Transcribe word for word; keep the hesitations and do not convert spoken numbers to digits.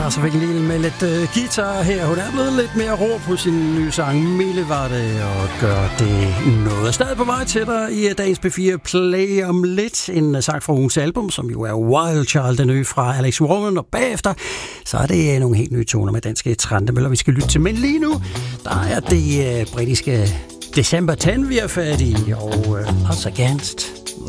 Og så fik en lille med lidt uh, guitar her. Hun er blevet lidt mere rå på sin nye sang. Mille var det, og gør det noget. Stadig på vej til dig i dagens P fire Play om lidt. En sang fra ugens album, som jo er Wild Child, den nye fra Alex Warren. Og bagefter, så er det nogle helt nye toner med danske trendemøller, vi skal lytte til. Men lige nu, der er det uh, britiske December ti, vi er fat i. Og uh, Odds Against.